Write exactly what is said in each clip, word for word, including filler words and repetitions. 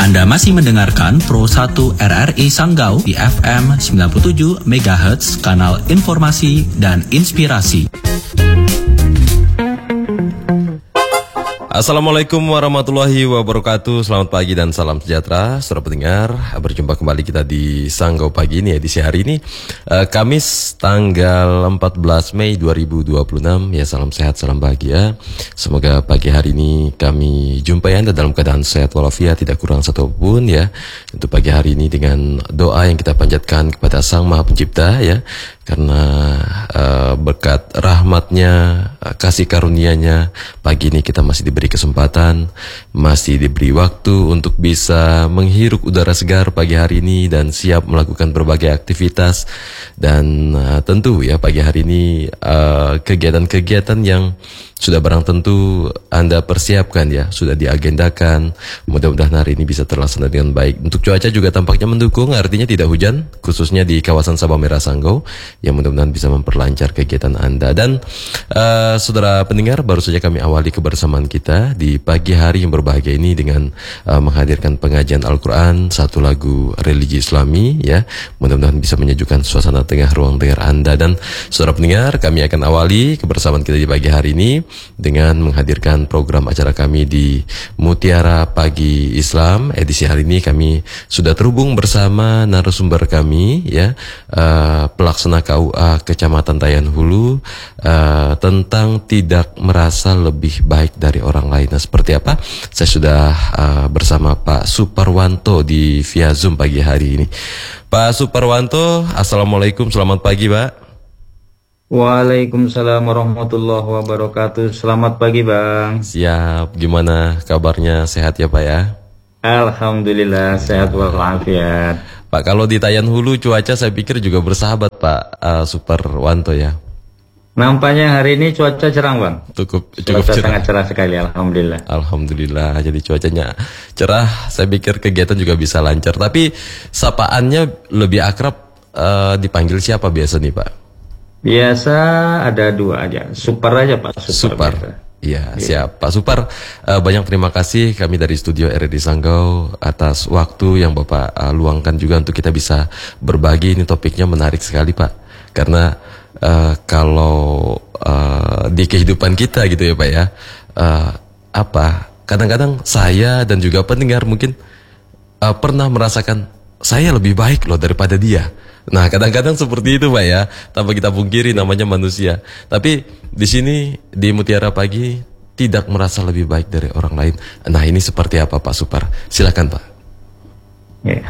Anda masih mendengarkan Pro satu R R I Sanggau di F M sembilan puluh tujuh megahertz, kanal informasi dan inspirasi. Assalamualaikum warahmatullahi wabarakatuh. Selamat pagi dan salam sejahtera, saudara pendengar. Berjumpa kembali kita di Sanggau Pagi ini, edisi hari ini uh, Kamis tanggal empat belas Mei dua ribu dua puluh enam. Ya, salam sehat, salam bahagia. Semoga pagi hari ini kami jumpai Anda dalam keadaan sehat walafiat, tidak kurang satu pun ya. Untuk pagi hari ini dengan doa yang kita panjatkan kepada Sang Maha Pencipta ya, karena uh, berkat rahmatnya, uh, kasih karunia-Nya, pagi ini kita masih diberi kesempatan, masih diberi waktu untuk bisa menghirup udara segar pagi hari ini dan siap melakukan berbagai aktivitas. Dan uh, tentu ya pagi hari ini uh, kegiatan-kegiatan yang sudah barang tentu Anda persiapkan ya, sudah diagendakan. Mudah-mudahan hari ini bisa terlaksana dengan baik. Untuk cuaca juga tampaknya mendukung, artinya tidak hujan, khususnya di kawasan Sabah Merah Sanggau, yang mudah-mudahan bisa memperlancar kegiatan Anda. Dan uh, saudara pendengar, baru saja kami awali kebersamaan kita di pagi hari yang berbahagia ini dengan uh, menghadirkan pengajian Al-Quran, satu lagu religi Islami ya. Mudah-mudahan bisa menyejukkan suasana tengah ruang dengar Anda. Dan saudara pendengar, kami akan awali kebersamaan kita di pagi hari ini dengan menghadirkan program acara kami di Mutiara Pagi Islam. Edisi hari ini kami sudah terhubung bersama narasumber kami ya, uh, pelaksana K U A Kecamatan Tayan Hulu, uh, tentang tidak merasa lebih baik dari orang lain. Nah, seperti apa? Saya sudah uh, bersama Pak Suparwanto di via Zoom pagi hari ini. Pak Suparwanto, assalamualaikum, selamat pagi Pak. Waalaikumsalam warahmatullahi wabarakatuh. Selamat pagi Bang. Siap, gimana kabarnya, sehat ya Pak ya? Alhamdulillah sehat walafiat. Pak, kalau di Tayan Hulu cuaca saya pikir juga bersahabat Pak uh, Suparwanto ya. Nampaknya hari ini cuaca cerah Bang. Cukup cukup cuaca cerah. sangat cerah sekali, alhamdulillah. Alhamdulillah, jadi cuacanya cerah. Saya pikir kegiatan juga bisa lancar. Tapi sapaannya lebih akrab uh, dipanggil siapa biasa nih Pak? Biasa ada dua aja, Super aja Pak. Super. Super. Iya, siap Pak Supar. Uh, banyak terima kasih kami dari studio R R I Sanggau atas waktu yang Bapak uh, luangkan juga untuk kita bisa berbagi. Ini topiknya menarik sekali Pak, karena uh, kalau uh, di kehidupan kita gitu ya Pak ya, uh, apa kadang-kadang saya dan juga pendengar mungkin uh, pernah merasakan saya lebih baik loh daripada dia. Nah, kadang-kadang seperti itu Pak ya, tanpa kita pungkiri namanya manusia. Tapi di sini di Mutiara Pagi tidak merasa lebih baik dari orang lain. Nah, ini seperti apa Pak Supar? Silakan Pak. Ya.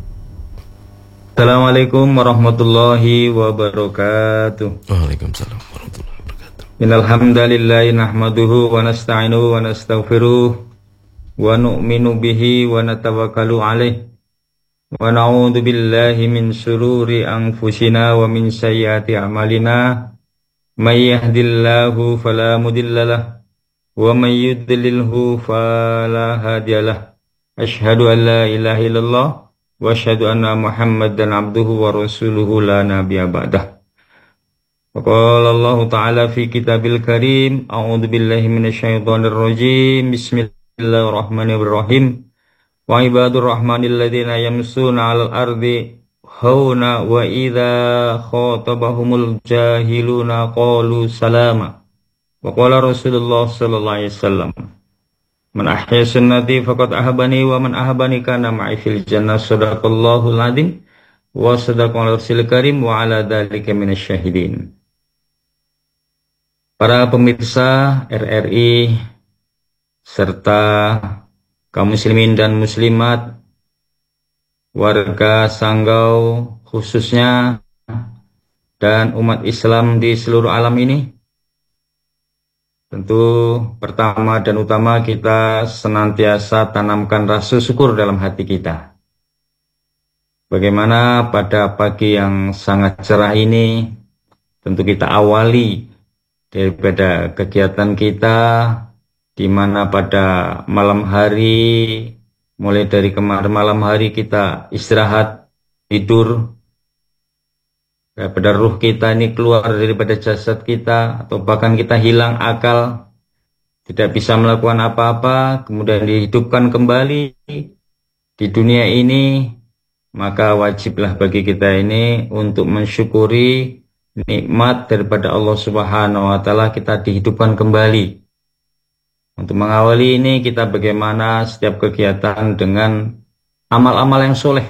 Assalamualaikum warahmatullahi wabarakatuh. Waalaikumsalam warahmatullahi wabarakatuh. Innal hamdalillahi nahmaduhu wa nasta'inuhu wa nastaghfiruh wa nu'minu bihi wa natawakkalu alaihi. Wa na'udzu billahi min syururi anfusina wa min sayyiati a'malina. May yahdihillahu fala mudhillalah wa may yudlilhu fala hadiyalah. Asyhadu an la ilaha illallah wa asyhadu anna Muhammadan abduhu wa rasuluhu la nabiyya ba'dah. Wa qala Allah ta'ala fi kitabil karim, a'udzu billahi minasyaitonir rajim. Bismillahirrahmanirrahim. Wa ibadur rahmanil ladzina yamsuna 'alal ardi hauna wa idza khatabahumul jahiluna qalu salama. Wa qala Rasulullah sallallahu alaihi wasallam, man ahya sunnati faqad ahabani wa man ahabani kana ma'i fil jannah. Shadaqallahul adzim wa sadaqal rasul karim wa ala dzalika minasyahidin. Para pemirsa R R I serta kaum muslimin dan muslimat, warga Sanggau khususnya, dan umat Islam di seluruh alam ini, tentu pertama dan utama kita senantiasa tanamkan rasa syukur dalam hati kita. Bagaimana pada pagi yang sangat cerah ini, tentu kita awali daripada kegiatan kita, di mana pada malam hari, mulai dari kemarin malam hari kita istirahat, tidur, daripada ruh kita ini keluar daripada jasad kita, atau bahkan kita hilang akal, tidak bisa melakukan apa-apa, kemudian dihidupkan kembali, di dunia ini, maka wajiblah bagi kita ini untuk mensyukuri nikmat daripada Allah Subhanahu wa taala, kita dihidupkan kembali. Untuk mengawali ini, kita bagaimana setiap kegiatan dengan amal-amal yang soleh.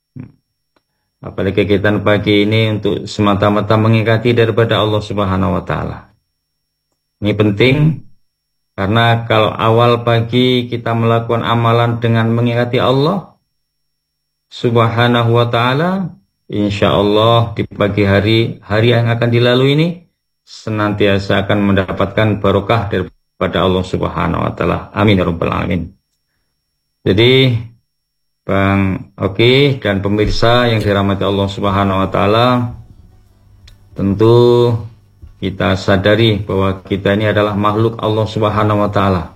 Apalagi kegiatan pagi ini untuk semata-mata mengingati daripada Allah Subhanahu wa taala. Ini penting, karena kalau awal pagi kita melakukan amalan dengan mengingati Allah Subhanahu wa ta'ala, insya Allah di pagi hari, hari yang akan dilalui ini senantiasa akan mendapatkan barokah daripada Allah Subhanahu wa ta'ala. Amin ya rabbal alamin. Jadi Bang Oki dan pemirsa yang dirahmati Allah Subhanahu wa ta'ala, tentu kita sadari bahwa kita ini adalah makhluk Allah Subhanahu wa ta'ala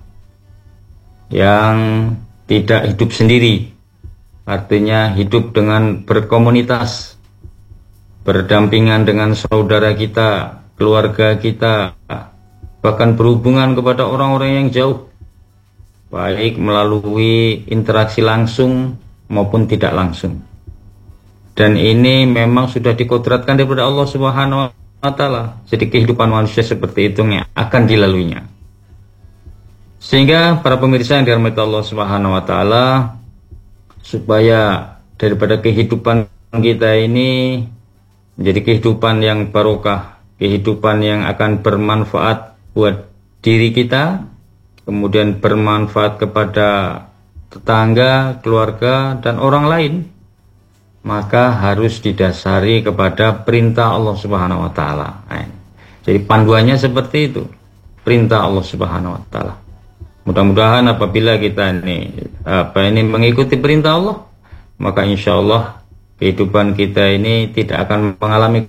yang tidak hidup sendiri. Artinya hidup dengan berkomunitas, berdampingan dengan saudara kita, keluarga kita, bahkan berhubungan kepada orang-orang yang jauh, baik melalui interaksi langsung maupun tidak langsung. Dan ini memang sudah dikodratkan daripada Allah Subhanahu wa ta'ala. Jadi kehidupan manusia seperti itu yang akan dilaluinya. Sehingga para pemirsa yang dirahmati Allah Subhanahu wa ta'ala, supaya daripada kehidupan kita ini menjadi kehidupan yang barokah, kehidupan yang akan bermanfaat buat diri kita, kemudian bermanfaat kepada tetangga, keluarga, dan orang lain, maka harus didasari kepada perintah Allah Subhanahu wa ta'ala. Jadi panduannya seperti itu, perintah Allah Subhanahu wa ta'ala. Mudah-mudahan apabila kita ini apa ini mengikuti perintah Allah, maka insya Allah kehidupan kita ini tidak akan mengalami